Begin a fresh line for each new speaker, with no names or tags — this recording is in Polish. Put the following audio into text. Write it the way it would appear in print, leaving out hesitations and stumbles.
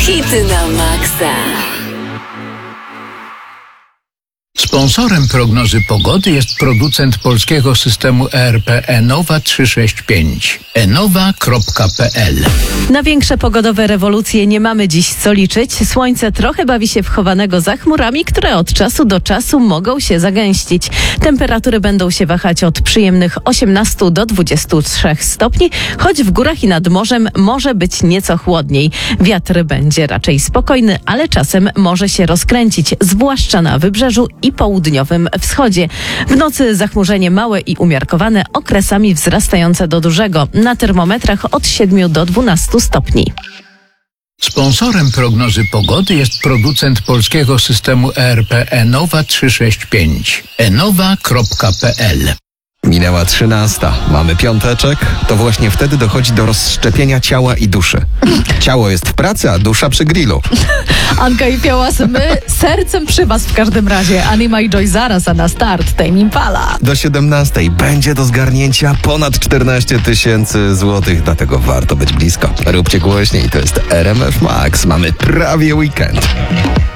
Hity na maksa.
Sponsorem prognozy pogody jest producent polskiego systemu ERP Enowa 365. enowa.pl.
Na większe pogodowe rewolucje nie mamy dziś co liczyć. Słońce trochę bawi się wchowanego za chmurami, które od czasu do czasu mogą się zagęścić. Temperatury będą się wahać od przyjemnych 18 do 23 stopni, choć w górach i nad morzem może być nieco chłodniej. Wiatr będzie raczej spokojny, ale czasem może się rozkręcić, zwłaszcza na wybrzeżu i południowym wschodzie. W nocy zachmurzenie małe i umiarkowane, okresami wzrastające do dużego. Na termometrach od 7 do 12 stopni.
Sponsorem prognozy pogody jest producent polskiego systemu ERP Enowa 365. enowa.pl.
Minęła 13. Mamy piąteczek. To właśnie wtedy dochodzi do rozszczepienia ciała i duszy. Ciało jest w pracy, a dusza przy grillu.
Anka i Piałas, my sercem przy was w każdym razie. Anima i Joy zaraz, a na start Tame Impala.
Do 17 będzie do zgarnięcia ponad 14 000 złotych, dlatego warto być blisko. Róbcie głośniej, to jest RMF Max. Mamy prawie weekend.